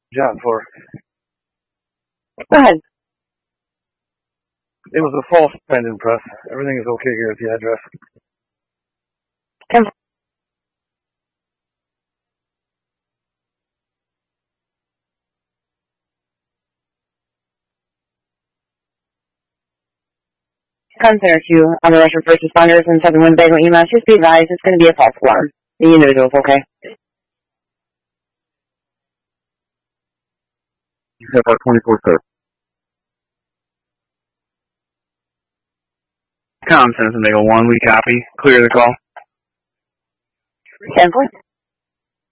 job for. Go ahead. It was a false pendant press. Everything is okay here at the address. Confirm 2 on the rush for first responders in Southern Winnebago email. Just be advised, it's going to be a false alarm. The individual's okay. You have our 24/7. Center Omega 1, we copy. Clear the call. 10-4.